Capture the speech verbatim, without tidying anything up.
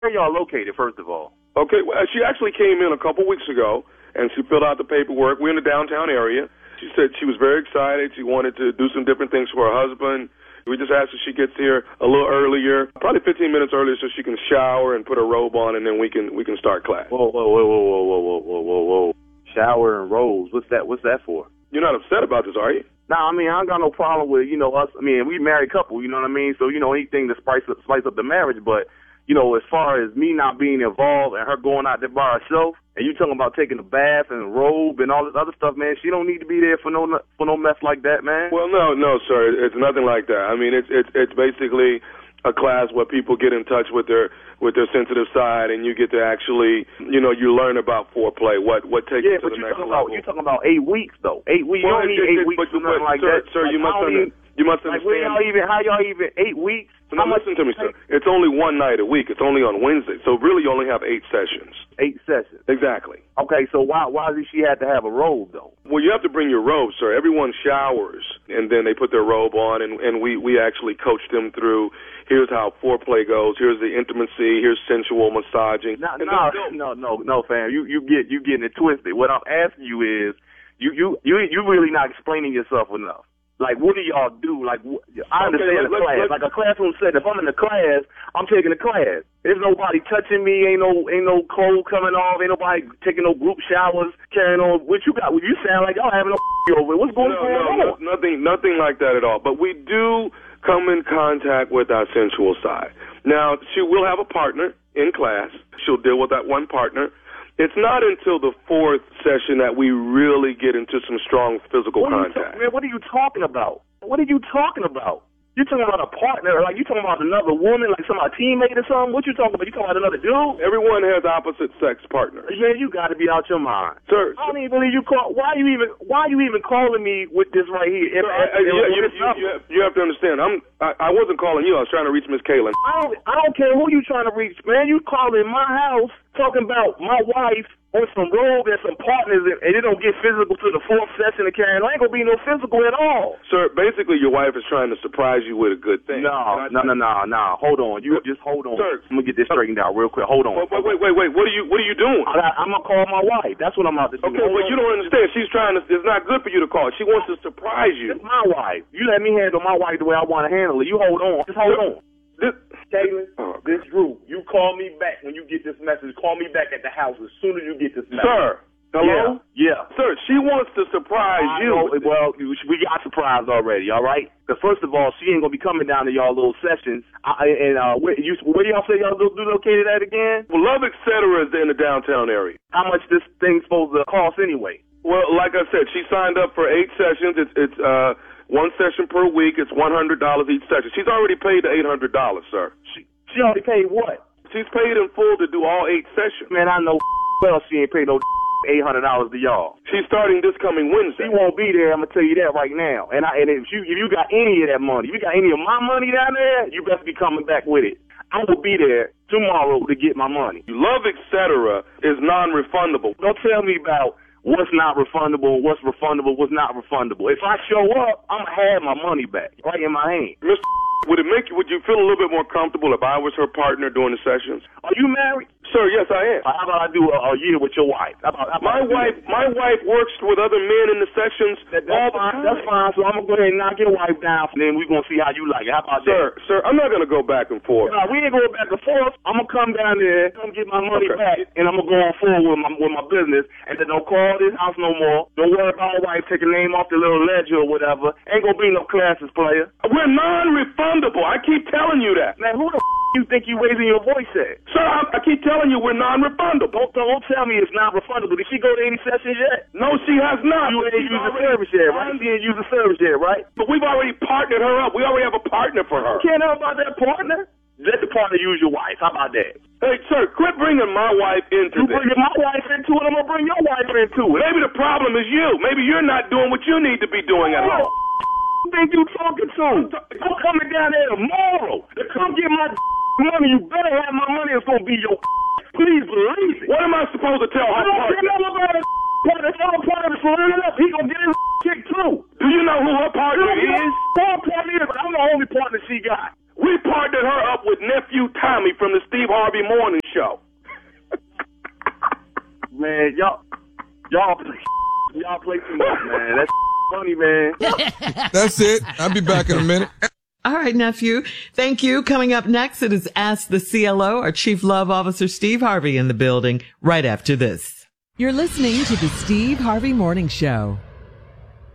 Where y'all located, first of all? Okay, well, she actually came in a couple weeks ago, and she filled out the paperwork. We're in the downtown area. She said she was very excited. She wanted to do some different things for her husband. We just asked if she gets here a little earlier, probably fifteen minutes earlier, so she can shower and put her robe on, and then we can we can start class. Whoa, whoa, whoa, whoa, whoa, whoa, whoa, whoa, whoa, whoa. Shower and robes. What's that? What's that for? You're not upset about this, are you? Nah, I mean, I ain't got no problem with, you know, us. I mean, we married couple, you know what I mean? So, you know, anything to spice up, spice up the marriage. But, you know, as far as me not being involved and her going out there by herself, and you talking about taking a bath and a robe and all this other stuff, man, she don't need to be there for no for no mess like that, man. Well, no, no, sir. It's nothing like that. I mean, it's it's it's basically a class where people get in touch with their with their sensitive side, and you get to actually, you know, you learn about foreplay, what what takes yeah, you to but the you're next talking level. about you're talking about eight weeks though. Eight weeks. Well, you don't need it, eight it, weeks but, or nothing but, like sir, that. Sir, like, you must under, even, you must like, understand. where y'all even? How y'all even eight weeks? No, listen to me, sir. It's only one night a week. It's only on Wednesday, so really you only have eight sessions. Eight sessions. Exactly. Okay, so why why does she have to have a robe though? Well, you have to bring your robe, sir. Everyone showers, and then they put their robe on, and, and we, we actually coach them through, here's how foreplay goes, here's the intimacy, here's sensual massaging. No, no, no, no, no, fam. You you get you getting it twisted. What I'm asking you is, you you you you really not explaining yourself enough. Like, what do y'all do? Like, wh- I understand okay, the let's, class. let's, like a classroom setting. If I'm in the class, I'm taking the class. There's nobody touching me. Ain't no ain't no clothes coming off. Ain't nobody taking no group showers. Carrying on. What you got? What you sound like y'all having no over. What's going no, on? No, no, nothing, nothing like that at all. But we do come in contact with our sensual side. Now, she will have a partner in class. She'll deal with that one partner. It's not until the fourth session that we really get into some strong physical what contact. Man, what are you talking about? What are you talking about? You talking about a partner? Like you talking about another woman, like some a teammate or something? What you talking about? You talking about another dude? Everyone has opposite sex partners. Man, you got to be out your mind, sir. I don't even believe you call. Why you even? Why you even calling me with this right here? If, sir, I, I, if, you, if you, you, you, have, you have to understand. I'm. I, I wasn't calling you. I was trying to reach Miss Kaylin. I don't. I don't care who you trying to reach, man. You calling my house talking about my wife on some robe and some partners, and, and it don't get physical to the fourth session of carrying. There ain't gonna be no physical at all. Sir, basically your wife is trying to surprise you with a good thing. No, no, no, no, no. Hold on. You just hold on. Sir, I'm gonna get this straightened out real quick. Hold on. Wait, wait, wait, wait. What are you? What are you doing? I, I'm gonna call my wife. That's what I'm about to do. Okay, but you don't understand. She's trying to. It's not good for you to call. She wants to surprise you. It's my wife. You let me handle my wife the way I want to handle it. You hold on. Just hold on. This, Kaylin, oh, this Drew, you call me back when you get this message. Call me back at the house as soon as you get this message. Sir, hello? Yeah. yeah. Sir, she wants to surprise I you. Know, well, we got surprised already, all right? Because first of all, she ain't going to be coming down to y'all little sessions. I, and uh, where, you, where do y'all say y'all do located at again? Well, Love, et cetera is in the downtown area. How much this thing's supposed to cost anyway? Well, like I said, she signed up for eight sessions. It's, it's uh, one session per week. It's one hundred dollars each session. She's already paid the eight hundred dollars, sir. She, she already paid what? She's paid in full to do all eight sessions. Man, I know well she ain't paid no eight hundred dollars to y'all. She's starting this coming Wednesday. She won't be there. I'm gonna tell you that right now. And I, and if you if you got any of that money, if you got any of my money down there, you best be coming back with it. I will be there tomorrow to get my money. Love, et cetera is non-refundable. Don't tell me about what's not refundable, what's refundable, what's not refundable. If I show up, I'm gonna have my money back right in my hand. Mister Would it make you? Would you feel a little bit more comfortable if I was her partner during the sessions? Are you married? Sir, yes, I am. How about I do a, a year with your wife? How about, how about my wife, my wife works with other men in the sessions that, that's all the fine, time. That's fine. So I'm gonna go ahead and knock your wife down, and then we're gonna see how you like it. How about sir, that? Sir, I'm not gonna go back and forth. No, we ain't going back and forth. I'm gonna come down there, come get my money okay. back, and I'm gonna go on forward with my with my business, and then don't call this house no more. Don't worry about my wife taking name off the little ledger or whatever. Ain't gonna be no classes, player. We're non-refundable. I keep telling you that. Man, who the f*** you think you raising your voice at? Sir, I, I keep telling you we're non-refundable. Don't, don't tell me it's not refundable. Did she go to any sessions yet? No, she has not. You ain't use the service yet, right? She ain't use the service yet, right? But we've already partnered her up. We already have a partner for her. You can't know about that partner? Let the partner use your wife. How about that? Hey, sir, quit bringing my wife into you this. You bringing my wife into it, I'm going to bring your wife into it. Maybe the problem is you. Maybe you're not doing what you need to be doing at home. Who think you talking to? I'm coming down there tomorrow to come get my money. You better have my money. It's going to be your please believe it. What am I supposed to tell her? I don't care nothing about it. Part of the partner is running up. He going to get his chick too. Do you know who her partner is? Her partner is. I'm the only partner she got. We partnered her up with nephew Tommy from the Steve Harvey Morning show. Man, y'all, y'all, y'all play too much, man. That's funny, man. That's it. I'll be back in a minute. All right, nephew. Thank you. Coming up next, it is Ask the C L O, our Chief Love Officer, Steve Harvey, in the building right after this. You're listening to the Steve Harvey Morning Show.